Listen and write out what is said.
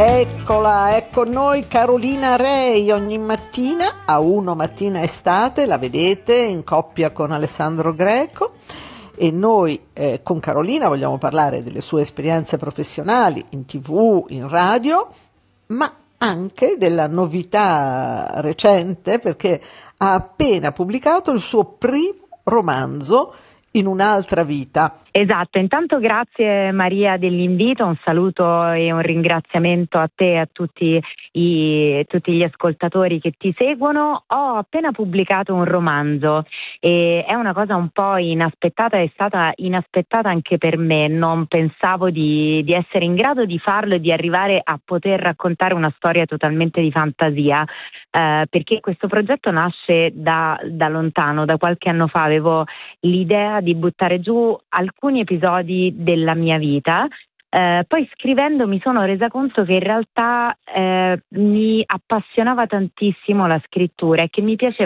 Eccola, è con noi Carolina Rei ogni mattina, a Uno Mattina Estate, la vedete in coppia con Alessandro Greco, e noi con Carolina vogliamo parlare delle sue esperienze professionali in TV, in radio, ma anche della novità recente, perché ha appena pubblicato il suo primo romanzo, In un'altra vita. Esatto, intanto grazie Maria dell'invito, un saluto e un ringraziamento a te e a tutti gli ascoltatori che ti seguono. Ho appena pubblicato un romanzo e è una cosa un po' inaspettata, è stata inaspettata anche per me, non pensavo di essere in grado di farlo e di arrivare a poter raccontare una storia totalmente di fantasia, perché questo progetto nasce da lontano, da qualche anno fa avevo l'idea di buttare giù alcuni episodi della mia vita, poi scrivendo mi sono resa conto che in realtà mi appassionava tantissimo la scrittura e che mi piaceva